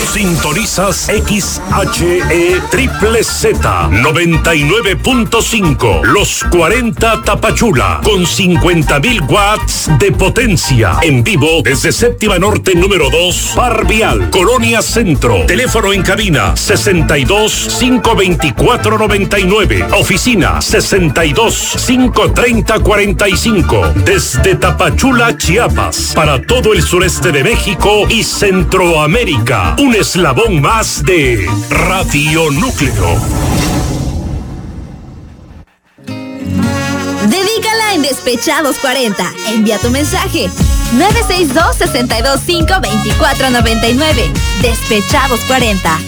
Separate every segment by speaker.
Speaker 1: Sintonizas XHE Triple Z 99.5, Los 40 Tapachula, con 50,000 watts de potencia. En vivo desde Séptima Norte número 2, Par Vial, Colonia Centro. Teléfono en cabina 62-524-99. Oficina 62-530-45. Desde Tapachula, Chiapas, para todo el sureste de México y Centroamérica. Un eslabón más de Radio Núcleo.
Speaker 2: Dedícala en Despechados 40. Envía tu mensaje 962-625-2499. Despechados 40.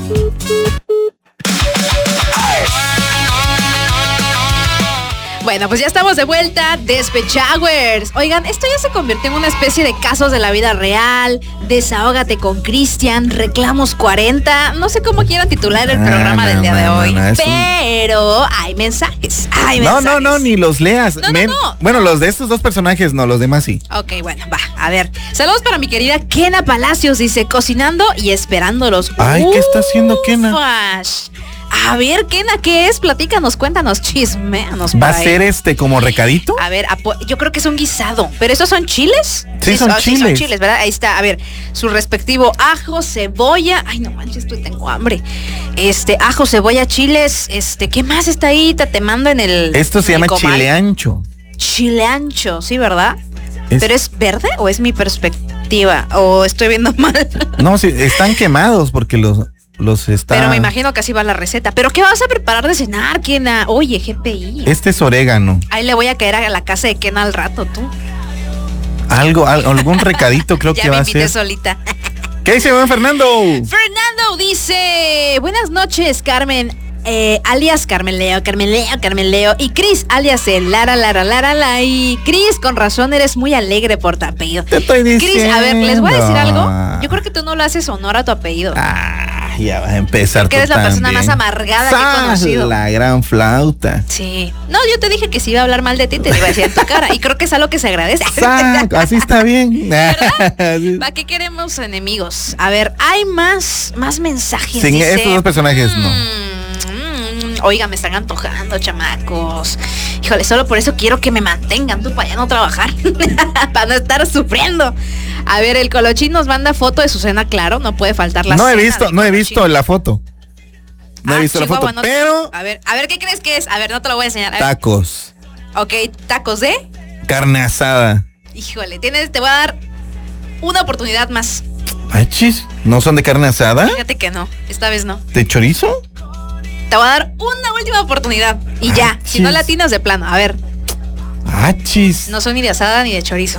Speaker 3: Bueno, pues ya estamos de vuelta, Despechowers. Oigan, esto ya se convirtió en una especie de casos de la vida real. Desahógate con Cristian, reclamos 40. No sé cómo quieran titular el programa del día de hoy. Pero hay mensajes.
Speaker 4: No, ni los leas.
Speaker 3: No.
Speaker 4: Bueno, los de estos dos personajes no, los demás sí.
Speaker 3: Ok, bueno, va, a ver. Saludos para mi querida Kena Palacios, dice, cocinando y esperándolos.
Speaker 4: Ay, ¿qué está haciendo Kena?
Speaker 3: A ver, Kena, ¿qué es? Platícanos, cuéntanos, chismeanos.
Speaker 4: ¿Va a ser como recadito?
Speaker 3: A ver, yo creo que es un guisado. ¿Pero estos son chiles?
Speaker 4: Sí, son chiles.
Speaker 3: Sí, son chiles, ¿verdad? Ahí está, a ver, su respectivo ajo, cebolla. Ay, no manches, tengo hambre. Ajo, cebolla, chiles. ¿Qué más está ahí? Te mando en el...
Speaker 4: Esto se llama chile ancho.
Speaker 3: Chile ancho, sí, ¿verdad? ¿Pero es verde o es mi perspectiva? ¿O estoy viendo mal?
Speaker 4: No, sí, están quemados porque los está...
Speaker 3: Pero me imagino que así va la receta. ¿Pero qué vas a preparar de cenar, Kena? Oye, GPI.
Speaker 4: Este es orégano.
Speaker 3: Ahí le voy a caer a la casa de Kena al rato, tú.
Speaker 4: Algún recadito creo que va a ser.
Speaker 3: Ya me invité solita.
Speaker 4: ¿Qué dice buen Fernando?
Speaker 3: Fernando dice, buenas noches, Carmen. Alias Carmen Leo. Y Cris, alias el Lara. Y Cris, con razón eres muy alegre por tu apellido.
Speaker 4: Te estoy diciendo.
Speaker 3: Cris, a ver, les voy a decir algo. Yo creo que tú no lo haces honor a tu apellido.
Speaker 4: Ya vas a empezar.
Speaker 3: Porque eres la persona más amargada que he conocido.
Speaker 4: La gran flauta.
Speaker 3: Sí. No, yo te dije que si iba a hablar mal de ti, te lo iba a decir en tu cara. Y creo que es algo que se agradece.
Speaker 4: Así está bien.
Speaker 3: ¿Verdad? ¿Para qué queremos enemigos? A ver, hay más mensajes.
Speaker 4: Sin estos dos personajes, no.
Speaker 3: Oiga, me están antojando, chamacos. Híjole, solo por eso quiero que me mantengan tú para ya no trabajar. Para no estar sufriendo. A ver, el Colochín nos manda foto de su cena, claro, no puede faltar la cena.
Speaker 4: No he visto la foto. No he visto la foto, pero...
Speaker 3: A ver, ¿qué crees que es? A ver, no te lo voy a enseñar.
Speaker 4: Tacos.
Speaker 3: Ok, tacos de...
Speaker 4: carne asada.
Speaker 3: Híjole, te voy a dar una oportunidad más.
Speaker 4: Ay, chis, ¿no son de carne asada?
Speaker 3: Fíjate que no, esta vez no.
Speaker 4: ¿De chorizo?
Speaker 3: Te voy a dar una última oportunidad y ya, si no latinas de plano, a ver.
Speaker 4: Chis.
Speaker 3: No son ni de asada ni de chorizo.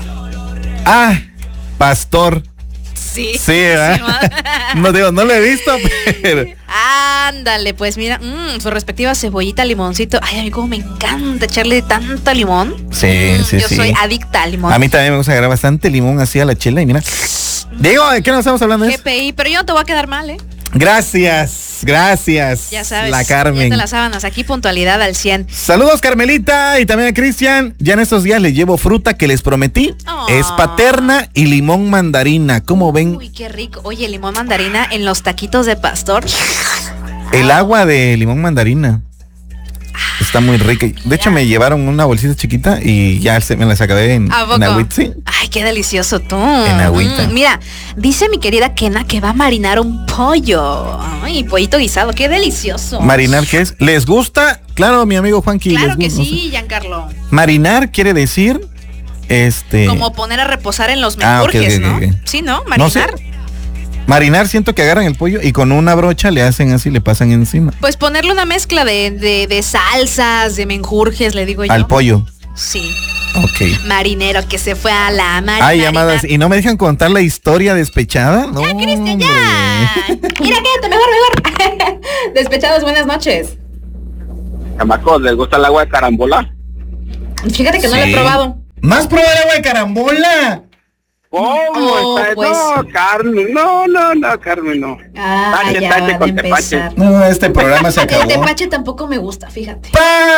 Speaker 4: Pastor.
Speaker 3: Sí.
Speaker 4: Sí, ¿verdad? No lo he visto, pero...
Speaker 3: Ándale, pues mira, su respectiva cebollita, limoncito. Ay, a mí como me encanta echarle tanto limón.
Speaker 4: Sí.
Speaker 3: Yo soy adicta al limón.
Speaker 4: A mí también me gusta agarrar bastante limón así a la chela y mira. Diego, ¿de qué nos estamos hablando?
Speaker 3: GPI, pero yo no te voy a quedar mal, ¿eh?
Speaker 4: Gracias.
Speaker 3: Ya sabes,
Speaker 4: la Carmen.
Speaker 3: Ya te las sábanas, aquí puntualidad al 100.
Speaker 4: Saludos, Carmelita, y también a Cristian. Ya en estos días les llevo fruta que les prometí. Es paterna y limón mandarina. ¿Cómo ven?
Speaker 3: Uy, qué rico. Oye, limón mandarina en los taquitos de pastor.
Speaker 4: El agua de limón mandarina está muy rica. De hecho, me llevaron una bolsita chiquita y ya me las acabé en agüita. ¿Sí?
Speaker 3: Ay, qué delicioso tú.
Speaker 4: En agüita.
Speaker 3: Mira, dice mi querida Kena que va a marinar un pollo. Ay, pollito guisado, qué delicioso.
Speaker 4: ¿Marinar qué es? ¿Les gusta? Claro, mi amigo Juanqui.
Speaker 3: Claro que sí, Giancarlo.
Speaker 4: Marinar quiere decir
Speaker 3: como poner a reposar en los menjurjes, ¿no? Okay. Sí, ¿no? Marinar.
Speaker 4: No sé. Marinar, siento que agarran el pollo y con una brocha le hacen así, le pasan encima.
Speaker 3: Pues ponerle una mezcla de salsas, de menjurjes, le digo yo.
Speaker 4: Al pollo.
Speaker 3: Sí.
Speaker 4: Ok.
Speaker 3: Marinero que se fue a la mar.
Speaker 4: Hay llamadas y no me dejan contar la historia despechada. No,
Speaker 3: ya, Cristian, ya. Mira, quédate, mejor. Despechados, buenas noches.
Speaker 5: Chamacos, ¿les gusta el agua de carambola?
Speaker 3: Fíjate que no la he probado.
Speaker 4: ¿Más probar el agua de carambola?
Speaker 5: ¿Cómo está?
Speaker 3: Pues...
Speaker 5: No, Carmen, no, Carmen, no. Tache con tepache.
Speaker 4: No, este programa se acabó.
Speaker 3: El tepache tampoco me gusta, fíjate.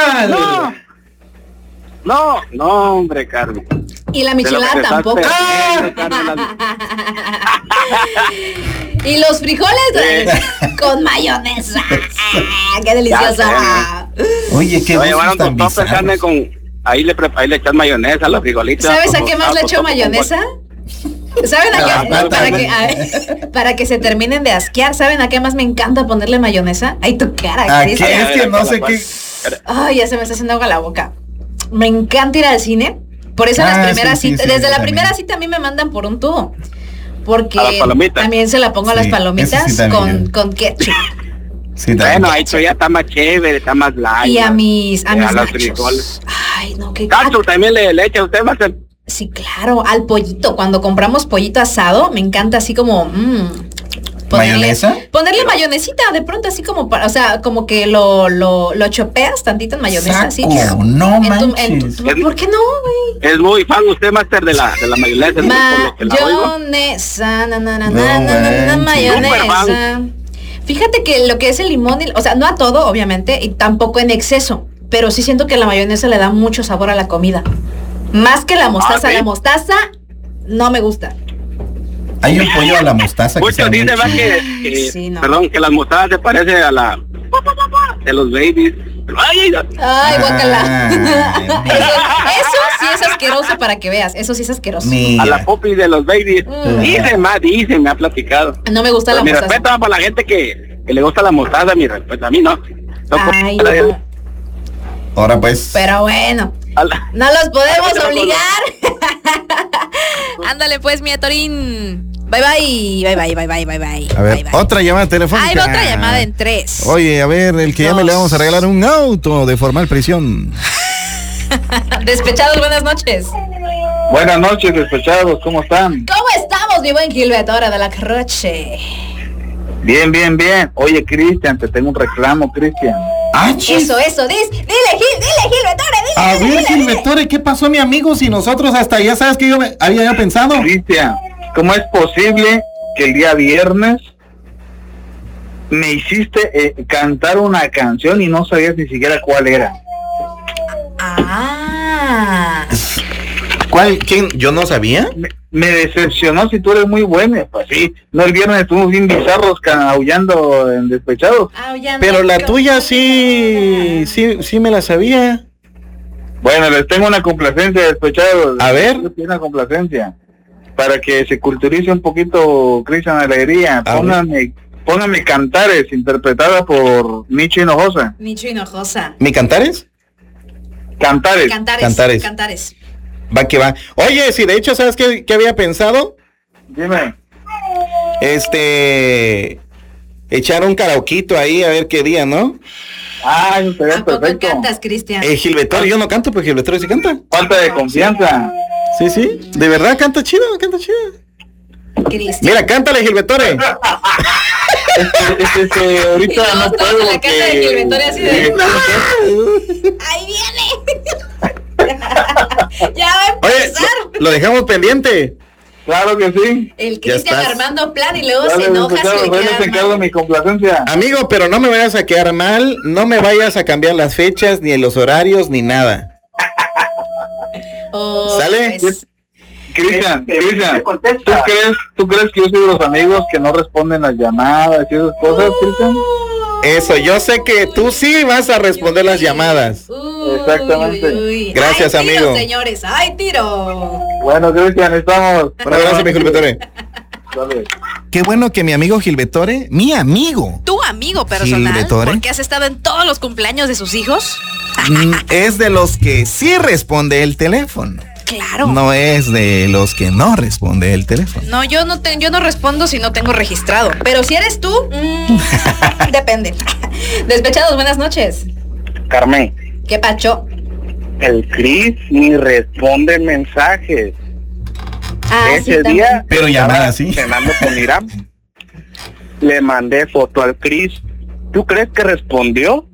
Speaker 5: No, hombre, Carmen.
Speaker 3: Y la michelada tampoco. Y los frijoles con mayonesa. ¡Qué deliciosa!
Speaker 4: Oye, qué
Speaker 5: llevaron dos toppers de carne con... Ahí le echas mayonesa a los frijolitos.
Speaker 3: ¿Sabes a qué más le echo mayonesa? ¿Saben a qué? Para que se terminen de asquear. ¿Saben a qué más me encanta ponerle mayonesa? Ay, tu cara.
Speaker 4: ¿A qué? Es que no sé qué.
Speaker 3: Ay, ya se me está haciendo agua la boca. Me encanta ir al cine. Por eso las primeras citas, desde la primera cita a mí me mandan por un tubo. Porque también se la pongo a las palomitas con ketchup.
Speaker 5: Sí, bueno, eso ya está más chévere, está más light.
Speaker 3: Y a mis
Speaker 5: los frijoles.
Speaker 3: Ay, no, qué
Speaker 5: cacho también le echa usted más.
Speaker 3: Sí, claro, al pollito. Cuando compramos pollito asado, me encanta así como
Speaker 4: ¿mayonesa?
Speaker 3: Ponerle mayonesita de pronto así como para, o sea, como que lo chopeas tantito en mayonesa. Así.
Speaker 4: No manches.
Speaker 3: ¿Por qué no, güey?
Speaker 5: Es muy fan usted, máster, de la mayonesa.
Speaker 3: Mayonesa, mayonesa. Fíjate que lo que es el limón, o sea, no a todo, obviamente, y tampoco en exceso, pero sí siento que la mayonesa le da mucho sabor a la comida. Más que la mostaza. ¿Sí? La mostaza no me gusta.
Speaker 4: Hay un pollo a la mostaza.
Speaker 5: Muchos dicen que las mostazas se parecen a la de los babies. Ay,
Speaker 3: guácala. Eso sí es asqueroso, para que veas. Eso sí es asqueroso.
Speaker 5: A la popi de los babies. Dice, me ha platicado.
Speaker 3: No me gusta la mostaza.
Speaker 5: Mi respeto para la gente que le gusta la mostaza, mi respeto. A mí no.
Speaker 3: Ay, no.
Speaker 4: Ahora pues.
Speaker 3: Pero bueno. No los podemos obligar. Ándale pues, mi Torín. Bye bye.
Speaker 4: A ver, otra llamada telefónica.
Speaker 3: Hay otra llamada en 3.
Speaker 4: Oye, a ver, el que llame le vamos a regalar un auto de formal prisión.
Speaker 3: Despechados, buenas noches.
Speaker 6: Buenas noches, despechados, ¿cómo están?
Speaker 3: ¿Cómo estamos, mi buen Gilbert, ahora de la Croce?
Speaker 6: Bien. Oye, Cristian, te tengo un reclamo, Cristian.
Speaker 3: Eso, dile, Gilbertore, dile.
Speaker 4: A ver, Gilbertore, ¿qué pasó, mi amigo? Si nosotros hasta ya sabes que yo había pensado.
Speaker 6: Cristian, ¿cómo es posible que el día viernes me hiciste cantar una canción y no sabías ni siquiera cuál era?
Speaker 4: ¿Cuál? ¿Quién? ¿Yo no sabía?
Speaker 6: Me decepcionó. Si tú eres muy bueno, pues sí. No, el viernes estuvimos bien bizarros aullando en Despechados.
Speaker 4: Pero la tuya sí me la sabía.
Speaker 6: Bueno, les tengo una complacencia de Despechados.
Speaker 4: A ver.
Speaker 6: Una complacencia. Para que se culturice un poquito Cristian Alegría. Pónganme Cantares, interpretada por Nicho Hinojosa.
Speaker 4: ¿Mi Cantares?
Speaker 3: Cantares.
Speaker 4: Va que va. Oye, si de hecho, ¿sabes qué había pensado?
Speaker 6: Dime.
Speaker 4: Echar un karaoquito ahí a ver qué día, ¿no?
Speaker 6: Eso sería perfecto.
Speaker 3: ¿Cómo cantas, Cristian?
Speaker 4: Gilbertore, yo no canto, pero Gilbertore sí canta.
Speaker 6: Falta de confianza.
Speaker 4: Sí. De verdad, canta chido.
Speaker 3: Cristian.
Speaker 4: Mira, cántale, Gilbertore.
Speaker 6: Ahorita no puedo
Speaker 3: la cara de Gilbertore así de... ¡Ahí viene! Ya va a empezar.
Speaker 4: Oye, lo dejamos pendiente.
Speaker 6: Claro que sí.
Speaker 3: El Cristian armando plan y luego se enoja.
Speaker 6: Se encargo mi complacencia.
Speaker 4: Amigo, pero no me vayas a quedar mal, no me vayas a cambiar las fechas, ni los horarios, ni nada. ¿Sale?
Speaker 3: Pues.
Speaker 6: Cristian, ¿tú crees que yo soy de los amigos que no responden las llamadas y esas cosas, Cristian?
Speaker 4: Eso, yo sé que tú sí vas a responder las llamadas.
Speaker 6: Exactamente.
Speaker 4: Gracias,
Speaker 3: ¡Ay, tiro,
Speaker 4: amigo.
Speaker 3: Señores, ¡ay, tiro!
Speaker 6: Bueno, Cristian, estamos.
Speaker 4: Un abrazo, mi Gilbertore. Qué bueno que mi amigo Gilbertore, mi amigo.
Speaker 3: Tu amigo personal,
Speaker 4: Gilbertore,
Speaker 3: porque has estado en todos los cumpleaños de sus hijos.
Speaker 4: Es de los que sí responde el teléfono.
Speaker 3: Claro.
Speaker 4: No es de los que no responde el teléfono.
Speaker 3: No, yo no respondo si no tengo registrado. Pero si eres tú, depende. Despechados, buenas noches.
Speaker 5: Carmen.
Speaker 3: ¿Qué pacho?
Speaker 5: El Cris ni responde mensajes. Ese
Speaker 3: sí,
Speaker 5: día,
Speaker 4: pero llamada sí.
Speaker 5: Cenando con Irán. Le mandé foto al Cris. ¿Tú crees que respondió?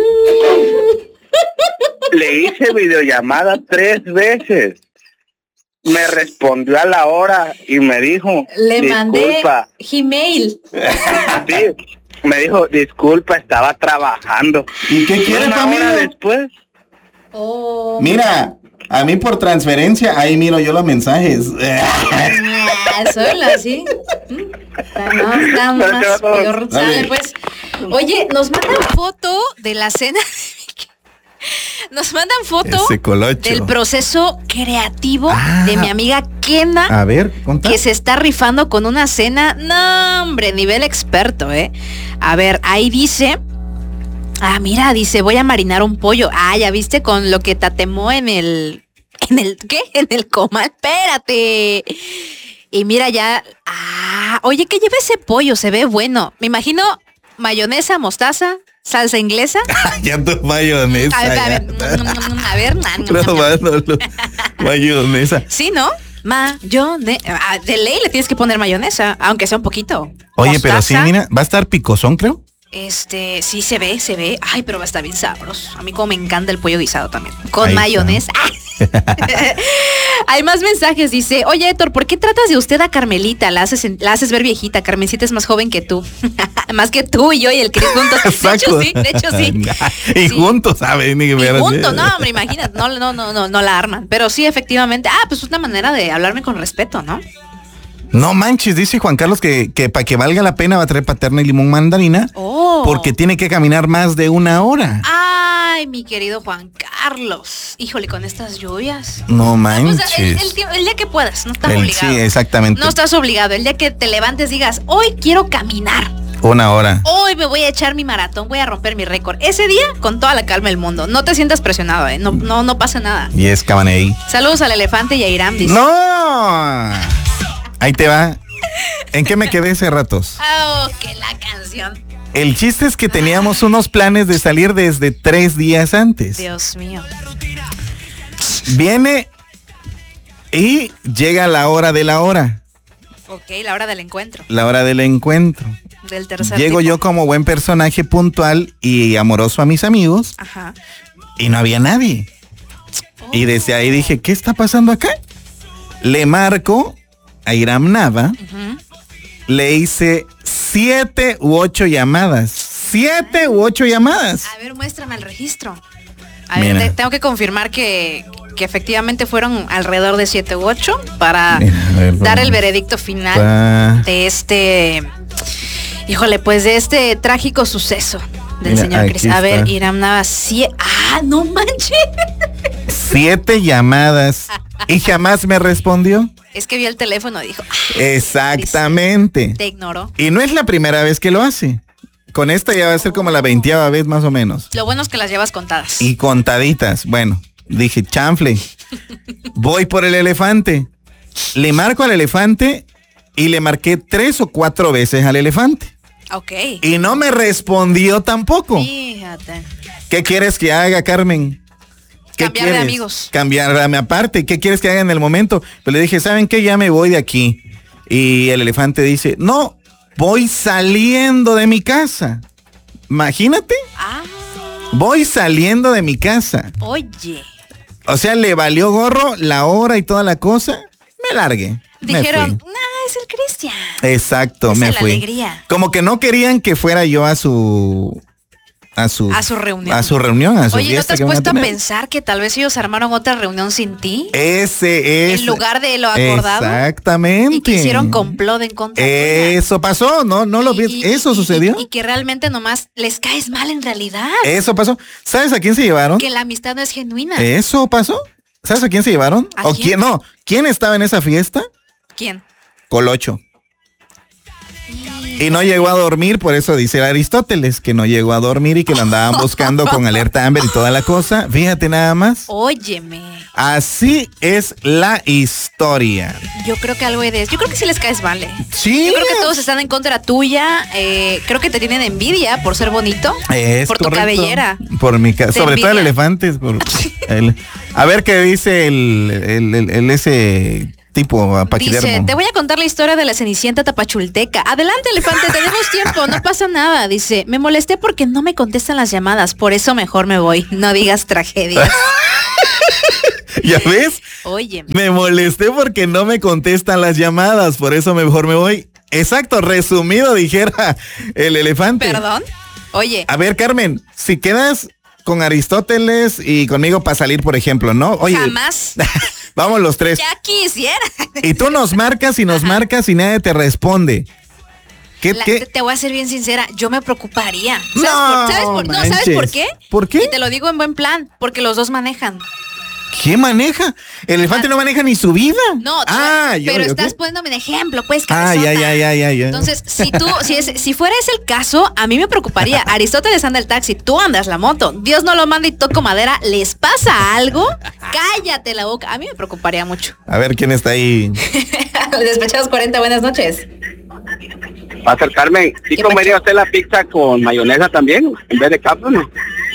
Speaker 5: Le hice videollamada 3 veces. Me respondió a la hora y me dijo,
Speaker 3: le
Speaker 5: disculpa.
Speaker 3: Mandé Gmail.
Speaker 5: Sí, me dijo, disculpa, estaba trabajando.
Speaker 4: ¿Y qué quieres,
Speaker 5: una hora
Speaker 4: amigo?
Speaker 5: después?
Speaker 4: Mira, A mí por transferencia, ahí miro yo los mensajes.
Speaker 3: Solo así. No, está más peor. Sale, pues. Oye, nos mandan foto de la cena. Nos mandan foto del proceso creativo de mi amiga Kena.
Speaker 4: A ver, ¿conta?
Speaker 3: Que se está rifando con una cena. No, hombre, nivel experto, ¿eh? A ver, ahí dice... mira, dice, voy a marinar un pollo. Ya viste con lo que tatemó en el ¿qué? En el comal. Espérate. Y mira ya. Oye, ¿qué lleva ese pollo? Se ve bueno. Me imagino mayonesa, mostaza, salsa inglesa.
Speaker 4: Ya tu mayonesa.
Speaker 3: A ver.
Speaker 4: Mayonesa.
Speaker 3: Sí, ¿no? De ley le tienes que poner mayonesa, aunque sea un poquito.
Speaker 4: Oye,
Speaker 3: mostaza.
Speaker 4: pero sí, mira, va a estar picosón, creo.
Speaker 3: Sí se ve. Ay, pero va a estar bien sabroso. A mí como me encanta el pollo guisado también. Con
Speaker 4: ahí
Speaker 3: mayonesa. Hay más mensajes, dice, oye, Héctor, ¿por qué tratas de usted a Carmelita? La haces ver viejita. Carmencita es más joven que tú. Más que tú y yo y el Cris juntos. De hecho, sí.
Speaker 4: Y juntos, ¿sabes?
Speaker 3: Juntos, no, hombre, imagínate. No la arman. Pero sí, efectivamente. Pues es una manera de hablarme con respeto, ¿no?
Speaker 4: No manches, dice Juan Carlos que para que valga la pena va a traer paterna y limón mandarina. Porque tiene que caminar más de 1 hora.
Speaker 3: Ay, mi querido Juan Carlos. Híjole, con estas lluvias.
Speaker 4: No manches.
Speaker 3: El día que puedas, no estás obligado.
Speaker 4: Sí, exactamente.
Speaker 3: No estás obligado. El día que te levantes digas, hoy quiero caminar.
Speaker 4: 1 hora.
Speaker 3: Hoy me voy a echar mi maratón, voy a romper mi récord. Ese día, con toda la calma del mundo. No te sientas presionado, no pasa nada.
Speaker 4: Y es Cabaney.
Speaker 3: Saludos al elefante y a Iram, dice.
Speaker 4: ¡No! Ahí te va. ¿En qué me quedé hace ratos?
Speaker 3: Que la canción.
Speaker 4: El chiste es que teníamos unos planes de salir desde 3 días antes.
Speaker 3: Dios mío.
Speaker 4: Viene y llega la hora de la hora.
Speaker 3: Ok, la hora del encuentro.
Speaker 4: La hora del encuentro.
Speaker 3: Del tercer
Speaker 4: Llego
Speaker 3: tipo.
Speaker 4: yo como buen personaje puntual y amoroso a mis amigos.
Speaker 3: Ajá.
Speaker 4: Y no había nadie. Y desde ahí dije, ¿qué está pasando acá? Le marco a Iram Nava. Le hice 7 u 8 llamadas. 7 u 8 llamadas.
Speaker 3: A ver, muéstrame el registro. A ver, tengo que confirmar que efectivamente fueron alrededor de 7 u 8 para dar el veredicto final de este, pues de este trágico suceso del señor Cris. A ver, Iram Nava, no manches. 7
Speaker 4: llamadas y jamás me respondió.
Speaker 3: Es que vio el teléfono y dijo.
Speaker 4: Exactamente.
Speaker 3: Te ignoró.
Speaker 4: Y no es la primera vez que lo hace. Con esta ya va a ser como la 20ª vez más o menos.
Speaker 3: Lo bueno es que las llevas contadas.
Speaker 4: Y contaditas. Bueno, dije, chanfle. Voy por el elefante. Le marco al elefante y le marqué 3 o 4 veces al elefante.
Speaker 3: Ok.
Speaker 4: Y no me respondió tampoco.
Speaker 3: Fíjate.
Speaker 4: ¿Qué quieres que haga, Carmen?
Speaker 3: Cambiar de amigos.
Speaker 4: Cambiarme aparte. ¿Qué quieres que haga en el momento? Pues le dije, ¿saben qué? Ya me voy de aquí. Y el elefante dice, no, voy saliendo de mi casa. Imagínate. Voy saliendo de mi casa.
Speaker 3: Oye.
Speaker 4: O sea, le valió gorro la hora y toda la cosa. Me largué.
Speaker 3: Dijeron, es el Cristian.
Speaker 4: Exacto,
Speaker 3: esa
Speaker 4: me fui.
Speaker 3: Alegría.
Speaker 4: Como que no querían que fuera yo a su
Speaker 3: reunión.
Speaker 4: A su reunión, a su
Speaker 3: Oye,
Speaker 4: fiesta.
Speaker 3: ¿no te has puesto a pensar que tal vez ellos armaron otra reunión sin ti?
Speaker 4: Ese es.
Speaker 3: En lugar de lo acordado.
Speaker 4: Exactamente.
Speaker 3: Y que hicieron complot en contra.
Speaker 4: Eso pasó, no lo vi. Eso sucedió.
Speaker 3: Y que realmente nomás les caes mal en realidad.
Speaker 4: Eso pasó. ¿Sabes a quién se llevaron?
Speaker 3: Que la amistad no es genuina.
Speaker 4: Eso pasó. ¿Sabes a quién se llevaron?
Speaker 3: ¿A quién?
Speaker 4: ¿Quién estaba en esa fiesta?
Speaker 3: ¿Quién?
Speaker 4: Colocho. Y no llegó a dormir, por eso dice Aristóteles, que no llegó a dormir y que lo andaban buscando con alerta Amber y toda la cosa. Fíjate nada más.
Speaker 3: Óyeme.
Speaker 4: Así es la historia.
Speaker 3: Yo creo que algo de eso. Yo creo que sí les caes mal.
Speaker 4: Sí.
Speaker 3: Yo creo que todos están en contra tuya. Creo que te tienen envidia por ser bonito.
Speaker 4: Es
Speaker 3: por
Speaker 4: correcto.
Speaker 3: Tu cabellera.
Speaker 4: Por mi sobre todo el elefante. A ver qué dice ese tipo paquidermo.
Speaker 3: Dice, te voy a contar la historia de la Cenicienta tapachulteca. Adelante, elefante, tenemos tiempo, no pasa nada. Dice, me molesté porque no me contestan las llamadas, por eso mejor me voy. No digas tragedias.
Speaker 4: ¿Ya ves?
Speaker 3: Oye.
Speaker 4: Me molesté porque no me contestan las llamadas, por eso mejor me voy. Exacto, resumido dijera el elefante.
Speaker 3: ¿Perdón? Oye.
Speaker 4: A ver, Carmen, si quedas con Aristóteles y conmigo para salir, por ejemplo, ¿no? Oye,
Speaker 3: jamás.
Speaker 4: Vamos los tres.
Speaker 3: Ya quisiera.
Speaker 4: Y tú nos marcas y marcas y nadie te responde. ¿Qué?
Speaker 3: Te voy a ser bien sincera, yo me preocuparía.
Speaker 4: ¿Sabes
Speaker 3: por qué?
Speaker 4: ¿Por qué?
Speaker 3: Y te lo digo en buen plan, porque los dos manejan.
Speaker 4: ¿Qué maneja? El elefante no maneja ni su vida.
Speaker 3: No, pero estás poniéndome de ejemplo, pues,
Speaker 4: cabezota. Ya.
Speaker 3: Entonces, si fuera ese el caso, a mí me preocuparía. Aristóteles anda el taxi, tú andas la moto. Dios no lo manda y toco madera. ¿Les pasa algo? Cállate la boca. A mí me preocuparía mucho.
Speaker 4: A ver, ¿quién está ahí?
Speaker 3: Despechados 40, buenas noches.
Speaker 5: Va a acercarme. ¿Sí comería usted la pizza con mayonesa también? En vez de ketchup, ¿no?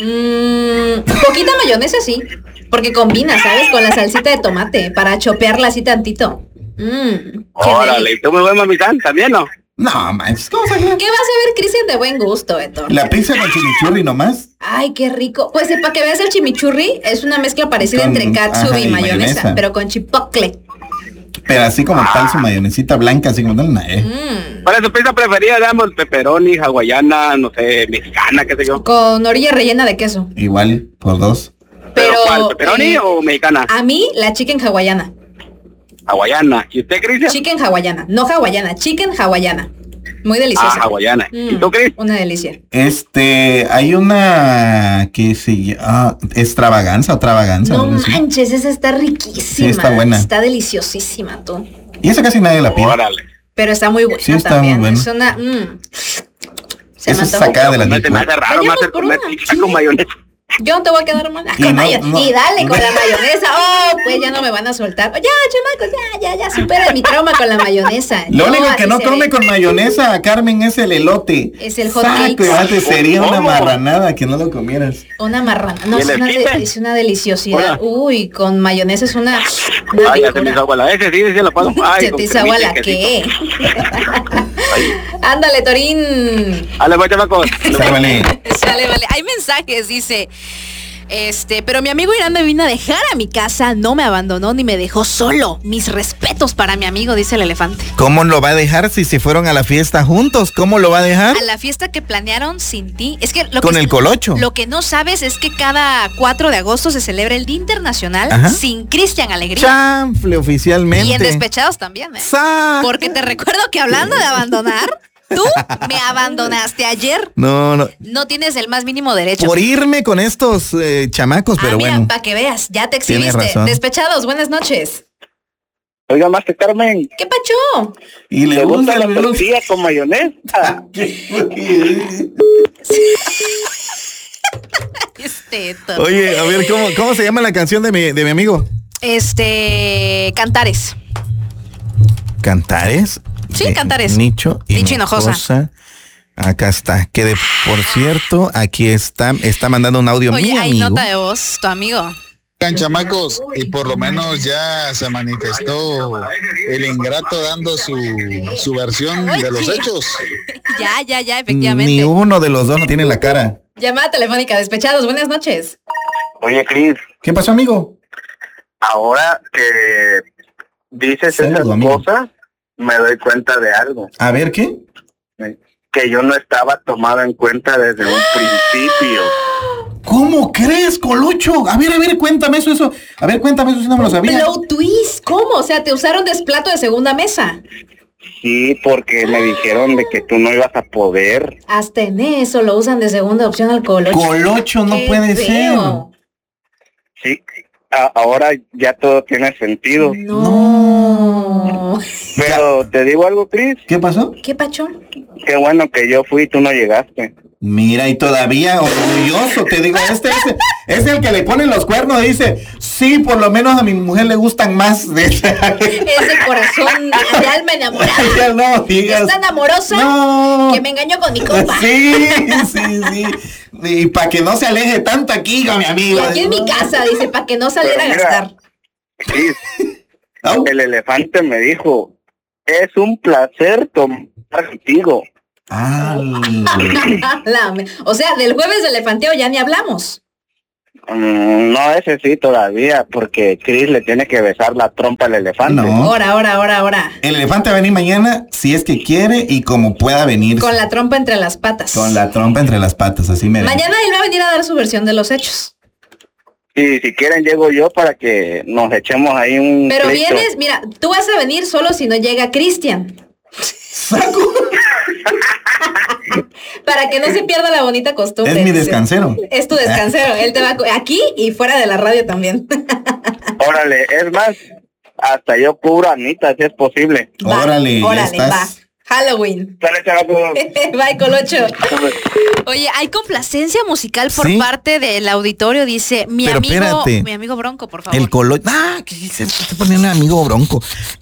Speaker 3: Poquita mayonesa, sí. Porque combina, ¿sabes? Con la salsita de tomate, para chopearla así tantito.
Speaker 5: Órale, ¿y tú me ves, mamizán, también, no?
Speaker 4: No, manches, ¿cómo se
Speaker 3: ¿Qué vas a ver, Cristian, de buen gusto, Héctor?
Speaker 4: ¿La pizza con chimichurri nomás?
Speaker 3: Ay, qué rico. Pues para que veas, el chimichurri es una mezcla parecida entre katsu y mayonesa, pero con chipotle.
Speaker 4: Pero así como tal, su mayonesita blanca, así como tal,
Speaker 5: ¿Cuál es su pizza preferida? Digamos, pepperoni, hawaiana, no sé, mexicana, qué sé yo.
Speaker 3: Con orilla rellena de queso.
Speaker 4: Igual, por dos.
Speaker 5: ¿Pero cuál, pepperoni o mexicana?
Speaker 3: A mí, la chicken hawaiana.
Speaker 5: Hawaiana. ¿Y usted, Cristian?
Speaker 3: Chicken hawaiana, no hawaiana, chicken hawaiana. Muy deliciosa.
Speaker 5: Hawaiana. ¿Y tú, Cris?
Speaker 3: Una delicia.
Speaker 4: Hay una que se llama extravaganza.
Speaker 3: No manches, esa está riquísima.
Speaker 4: Sí, está buena.
Speaker 3: Está deliciosísima, tú.
Speaker 4: Y esa casi nadie la pide.
Speaker 5: Órale.
Speaker 3: Pero está muy buena.
Speaker 4: Sí, está
Speaker 3: también.
Speaker 4: muy buena.
Speaker 3: Es una...
Speaker 4: Esa es sacada de la
Speaker 5: Me hace raro, más comer pizza con mayonesa.
Speaker 3: Yo no te voy a quedar mal. Y dale con la mayonesa. Oh, pues ya no me van a soltar. Ya, chamacos, ya, supera mi trauma con la mayonesa.
Speaker 4: Lo único que no come con mayonesa, Carmen, es el elote.
Speaker 3: Es el hot cakes.
Speaker 4: Sería una marranada que no lo comieras.
Speaker 3: Una marranada. No, es una deliciosidad.
Speaker 5: Hola.
Speaker 3: Uy, con mayonesa es una
Speaker 5: Ay, ya se me hizo agua la ese, sí, lo puedo.
Speaker 3: Se te hizo agua la qué. Ándale, Torín.
Speaker 5: Dale, pues, chamacos.
Speaker 3: Sale, vale. Hay mensajes, dice... pero mi amigo Irán me vino a dejar a mi casa, no me abandonó ni me dejó solo. Mis respetos para mi amigo, dice el elefante.
Speaker 4: ¿Cómo lo va a dejar si se fueron a la fiesta juntos? ¿Cómo lo va a dejar?
Speaker 3: A la fiesta que planearon sin ti. Es que
Speaker 4: con el colocho.
Speaker 3: Lo que no sabes es que cada 4 de agosto se celebra el Día Internacional sin Cristian Alegría.
Speaker 4: Chanfle, oficialmente.
Speaker 3: Y en Despechados también, Porque te recuerdo que hablando de abandonar, tú me abandonaste ayer.
Speaker 4: No.
Speaker 3: No tienes el más mínimo derecho.
Speaker 4: Por irme con estos chamacos, pero
Speaker 3: mira,
Speaker 4: bueno.
Speaker 3: para que veas, ya te exhibiste. Despechados, buenas noches.
Speaker 5: Oiga, Master Carmen.
Speaker 3: ¿Qué pacho?
Speaker 4: Y le gusta
Speaker 5: la tortilla con mayonesa.
Speaker 4: Oye, a ver, ¿cómo se llama la canción de mi amigo?
Speaker 3: Cantares.
Speaker 4: ¿Cantares?
Speaker 3: Sí, Cantares.
Speaker 4: Nicho
Speaker 3: Hinojosa.
Speaker 4: Acá está. Que por cierto, aquí está mandando un audio.
Speaker 3: Oye,
Speaker 4: mi
Speaker 3: hay
Speaker 4: amigo.
Speaker 3: nota de voz, tu amigo.
Speaker 7: Chamacos, y por lo menos ya se manifestó el ingrato dando su versión de los hechos.
Speaker 3: Ya, efectivamente.
Speaker 4: Ni uno de los dos no tiene la cara.
Speaker 3: Llamada telefónica, Despechados, buenas noches.
Speaker 5: Oye, Cris.
Speaker 4: ¿Qué pasó, amigo?
Speaker 5: Ahora que dices esas cosas, me doy cuenta de algo.
Speaker 4: A ver, ¿qué?
Speaker 5: Que yo no estaba tomado en cuenta desde un principio.
Speaker 4: ¿Cómo crees, Colucho? A ver, cuéntame eso. A ver, cuéntame eso si no me lo sabía.
Speaker 3: Blow twist, ¿cómo? O sea, ¿te usaron de plato de segunda mesa?
Speaker 5: Sí, porque me dijeron de que tú no ibas a poder.
Speaker 3: Hasta en eso lo usan de segunda opción al Colocho.
Speaker 4: Colocho no puede ser.
Speaker 5: Sí, ahora ya todo tiene sentido.
Speaker 3: No.
Speaker 5: Pero te digo algo, Cris.
Speaker 4: ¿Qué pasó?
Speaker 3: ¿Qué pacho?
Speaker 5: Qué bueno que yo fui y tú no llegaste.
Speaker 4: Mira, y todavía orgulloso, te digo, es el que le ponen los cuernos y dice, sí, por lo menos a mi mujer le gustan más de ese
Speaker 3: corazón de alma enamorada.
Speaker 4: Ya no digas.
Speaker 3: Es tan amorosa que me engañó con mi compa.
Speaker 4: Sí. Y para que no se aleje tanto aquí con mi amigo.
Speaker 3: Y aquí en mi casa, dice, para que no saliera a gastar.
Speaker 5: Sí, el elefante me dijo, es un placer tomar contigo.
Speaker 3: O sea, del jueves de elefanteo ya ni hablamos.
Speaker 5: No, ese sí todavía, porque Chris le tiene que besar la trompa al elefante.
Speaker 4: No.
Speaker 3: Ahora.
Speaker 4: El elefante va a venir mañana si es que quiere y como pueda venir.
Speaker 3: Con la trompa entre las patas.
Speaker 4: Con la trompa entre las patas, así me
Speaker 3: Mañana él va a venir a dar su versión de los hechos.
Speaker 5: Y si quieren llego yo para que nos echemos ahí un
Speaker 3: Pero
Speaker 5: pleito.
Speaker 3: vienes, mira, tú vas a venir solo si no llega Cristian. Para que no se pierda la bonita costumbre.
Speaker 4: Es mi descansero.
Speaker 3: Es tu descansero. Él te va aquí y fuera de la radio también.
Speaker 5: Órale, es más, hasta yo cubro a Anita si es posible.
Speaker 4: Órale, ya estás.
Speaker 3: va. Halloween.
Speaker 5: Dale, chavaco.
Speaker 3: Bye, Colocho. Oye, hay complacencia musical por
Speaker 4: Sí.
Speaker 3: parte del auditorio, dice
Speaker 4: Pero espérate.
Speaker 3: mi amigo Bronco, por favor.
Speaker 4: El Colocho. ¿Qué se está poniendo amigo Bronco?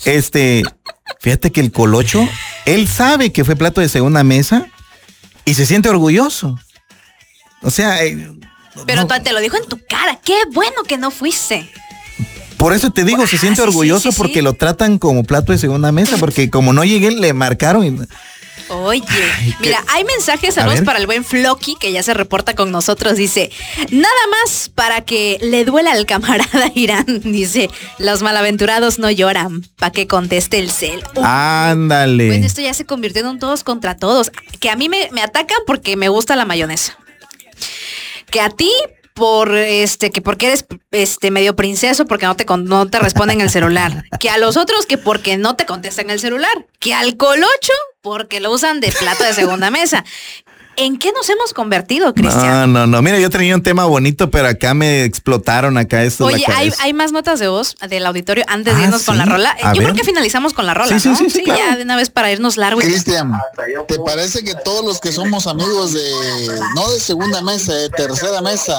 Speaker 4: Fíjate que el Colocho, él sabe que fue plato de segunda mesa y se siente orgulloso. O sea,
Speaker 3: Pero
Speaker 4: no,
Speaker 3: te lo dijo en tu cara. Qué bueno que no fuiste.
Speaker 4: por eso te digo, se siente
Speaker 3: sí,
Speaker 4: orgulloso
Speaker 3: sí.
Speaker 4: porque lo tratan como plato de segunda mesa, porque como no llegué, le marcaron.
Speaker 3: Oye,
Speaker 4: Ay,
Speaker 3: mira, hay mensajes,
Speaker 4: A
Speaker 3: saludos
Speaker 4: ver.
Speaker 3: para el buen Flocky, que ya se reporta con nosotros. Dice, nada más para que le duela al camarada Irán. Dice, los malaventurados no lloran, para que conteste el cel.
Speaker 4: Ándale.
Speaker 3: Bueno, esto ya se convirtió en un todos contra todos. Que a mí me atacan porque me gusta la mayonesa. Que a ti porque eres medio princeso porque no te responden el celular. Que a los otros que porque no te contestan el celular. Que al Colocho porque lo usan de plato de segunda mesa. ¿En qué nos hemos convertido, Cristian?
Speaker 4: No. Mira, yo tenía un tema bonito, pero acá me explotaron esto.
Speaker 3: Oye, hay más notas de voz del auditorio antes de irnos con la
Speaker 4: ¿sí?
Speaker 3: rola.
Speaker 4: A
Speaker 3: Yo
Speaker 4: ver.
Speaker 3: creo que finalizamos con la rola,
Speaker 4: Sí,
Speaker 3: ¿no?
Speaker 4: sí, claro.
Speaker 3: Ya de una vez para irnos largo.
Speaker 7: Cristian, ¿te parece que todos los que somos amigos no de segunda mesa, de tercera mesa,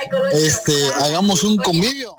Speaker 7: hagamos un convivio?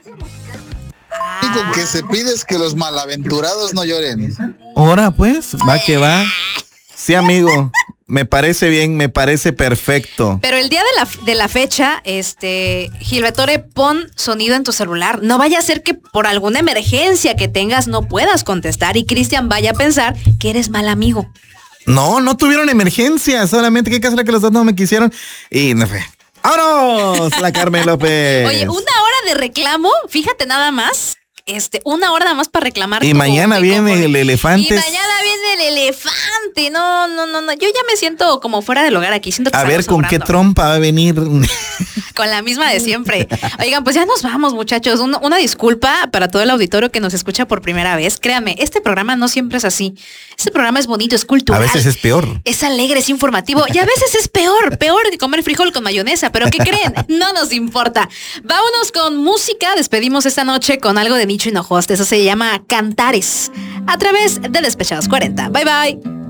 Speaker 7: Lo único que se pide es que los malaventurados no lloren.
Speaker 4: Ahora pues, va que va. Sí, amigo. Me parece bien, me parece perfecto.
Speaker 3: Pero el día de la fecha, Gilbertore, pon sonido en tu celular. No vaya a ser que por alguna emergencia que tengas no puedas contestar y Cristian vaya a pensar que eres mal amigo.
Speaker 4: No tuvieron emergencia, solamente qué casualidad que los dos no me quisieron y no fue. ¡Vámonos! La Carmen López.
Speaker 3: Oye, 1 hora de reclamo, fíjate nada más. 1 hora nada más para reclamar.
Speaker 4: Y mañana viene el elefante.
Speaker 3: Y mañana viene el elefante. No. Yo ya me siento como fuera del hogar aquí. Siento que
Speaker 4: A ver
Speaker 3: estamos
Speaker 4: con qué
Speaker 3: sobrando.
Speaker 4: trompa va a venir.
Speaker 3: Con la misma de siempre. Oigan, pues ya nos vamos, muchachos. Una disculpa para todo el auditorio que nos escucha por primera vez. Créanme, este programa no siempre es así. Este programa es bonito, es cultural.
Speaker 4: A veces es peor.
Speaker 3: Es alegre, es informativo y a veces es peor que comer frijol con mayonesa. Pero ¿qué creen? No nos importa. Vámonos con música. Despedimos esta noche con algo de Nicho Hinojosa. Eso se llama Cantares a través de Despechados 40. Bye, bye.